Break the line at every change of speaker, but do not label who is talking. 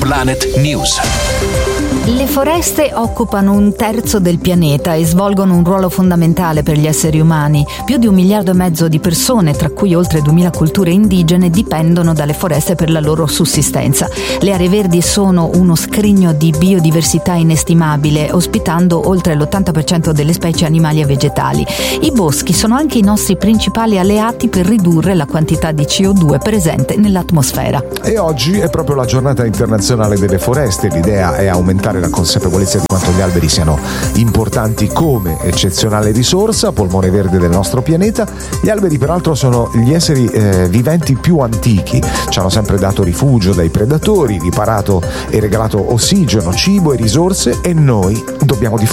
Planet News.
Le foreste occupano 1/3 del pianeta e svolgono un ruolo fondamentale per gli esseri umani. Più di 1,5 miliardi di persone, tra cui oltre 2000 culture indigene, dipendono dalle foreste per la loro sussistenza. Le aree verdi sono uno scrigno di biodiversità inestimabile, ospitando oltre l'80% delle specie animali e vegetali. I boschi sono anche i nostri principali alleati per ridurre la quantità di CO2 presente nell'atmosfera.
E oggi è proprio la giornata internazionale delle foreste. L'idea è aumentare la consapevolezza di quanto gli alberi siano importanti come eccezionale risorsa, polmone verde del nostro pianeta. Gli alberi peraltro sono gli esseri viventi più antichi, ci hanno sempre dato rifugio dai predatori, riparato e regalato ossigeno, cibo e risorse, e noi dobbiamo difenderli.